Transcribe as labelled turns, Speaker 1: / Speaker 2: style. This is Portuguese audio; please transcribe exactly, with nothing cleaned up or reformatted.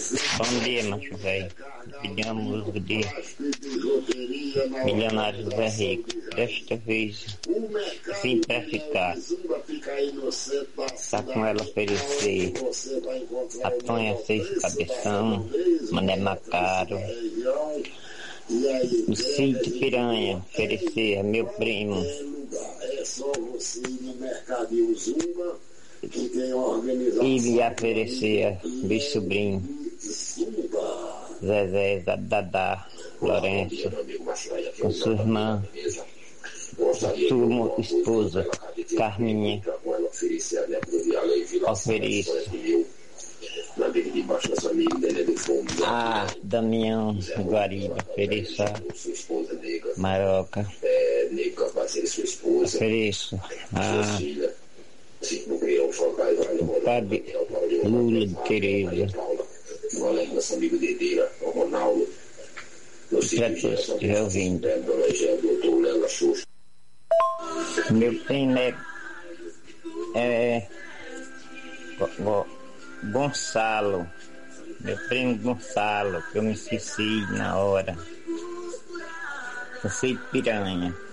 Speaker 1: Bom dia, macho velho. Pedi uma música de Milionário Zé Rico. Desta vez, sim pra ficar. Tá com ela oferecer a Tonha Seis Cabeção, Mané Macaro. O Cid Piranha oferecer a meu primo. E lhe oferecer a meu sobrinho Zezé Dadá Lourenço, com sua irmã, sua esposa Carminha. Ofereço a Damião Guariba, ofereço a Maroca, ofereço a o Padre Lula de Tereza. Já estou ouvindo. Meu primo é, é Gonçalo, meu primo Gonçalo, que eu me esqueci na hora. Eu sei Piranha.